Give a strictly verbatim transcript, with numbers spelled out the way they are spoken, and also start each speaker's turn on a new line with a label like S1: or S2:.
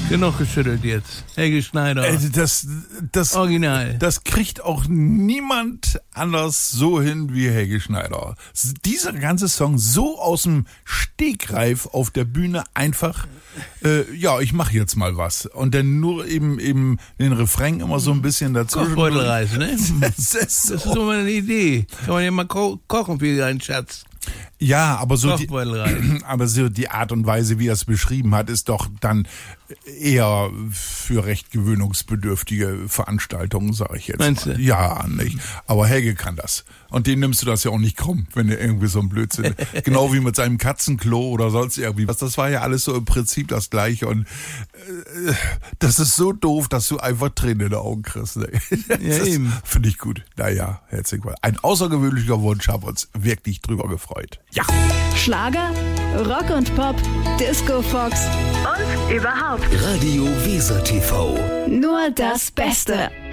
S1: Genug geschüttelt jetzt. Helge Schneider.
S2: Äh, das, das,
S1: Original.
S2: Das kriegt auch niemand anders so hin wie Helge Schneider. Dieser ganze Song so aus dem Stegreif auf der Bühne einfach, äh, ja, ich mache jetzt mal was. Und dann nur eben eben den Refrain immer so ein bisschen dazu.
S1: Kochbeutelreise, ne?
S2: Das ist, so.
S1: Das ist so mal eine Idee. Kann man ja mal ko- kochen für deinen Schatz.
S2: Ja, aber so die,
S1: Kochbeutelreise.
S2: aber so die Art und Weise, wie er es beschrieben hat, ist doch dann eher für recht gewöhnungsbedürftige Veranstaltungen, sage ich jetzt
S1: Meinst
S2: mal.
S1: du?
S2: Ja, nicht. Aber Helge kann das. Und den nimmst du das ja auch nicht krumm, wenn er irgendwie so ein Blödsinn. Genau wie mit seinem Katzenklo oder sonst irgendwie was. Das war ja alles so im Prinzip das Gleiche. Und äh, das ist so doof, dass du einfach Tränen in den Augen kriegst. Ne?
S1: Ja, eben.
S2: Finde ich gut. Naja, herzlich willkommen. Ein außergewöhnlicher Wunsch, haben wir uns wirklich drüber gefreut. Ja.
S3: Schlager, Rock und Pop, Disco Fox und überhaupt
S4: Radio Weser T V.
S3: nur das Beste.